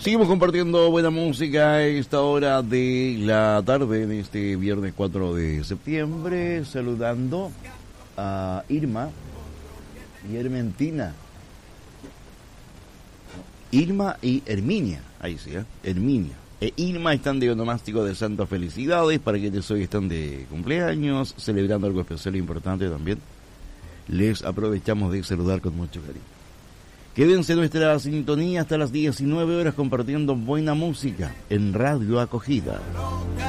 Seguimos compartiendo buena música a esta hora de la tarde de este viernes 4 de septiembre, saludando a Irma y Hermentina. Irma y Herminia, ahí sí, Herminia. Irma están de onomástico de santas felicidades, para quienes hoy están de cumpleaños, celebrando algo especial e importante también. Les aprovechamos de saludar con mucho cariño. Quédense en nuestra sintonía hasta las 19 horas compartiendo buena música en Radio Acogida.